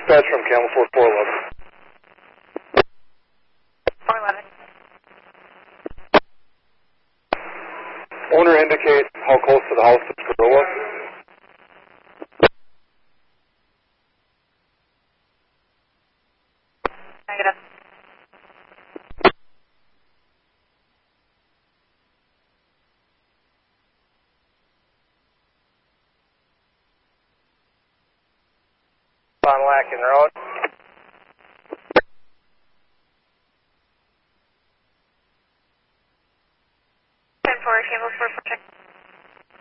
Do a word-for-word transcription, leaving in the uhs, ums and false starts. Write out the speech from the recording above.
Dispatch from Camel Ford four eleven. four eleven. Owner indicate how close to the house this girl was. Negative. On Lacken Road.